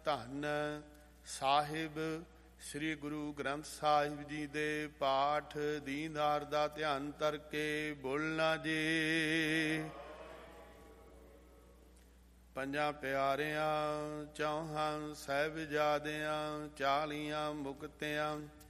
ਧੰਨ ਸਾਹਿਬ ਸ੍ਰੀ ਗੁਰੂ ਗ੍ਰੰਥ ਸਾਹਿਬ ਜੀ ਦੇ ਪਾਠ ਦੀਨਦਾਰ ਦਾ ਧਿਆਨ ਧਰ ਕੇ ਬੋਲਣਾ ਜੀ। ਪੰਜਾਂ ਪਿਆਰਿਆਂ, ਚੌਹਾਂ ਸਾਹਿਬਜ਼ਾਦਿਆਂ, 40 ਮੁਕਤਿਆਂ,